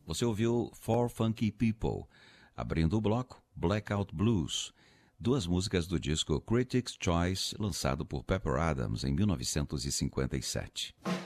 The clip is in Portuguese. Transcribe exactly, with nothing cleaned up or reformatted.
Você ouviu Four Funky People, abrindo o bloco Blackout Blues, duas músicas do disco Critics' Choice, lançado por Pepper Adams em mil novecentos e cinquenta e sete.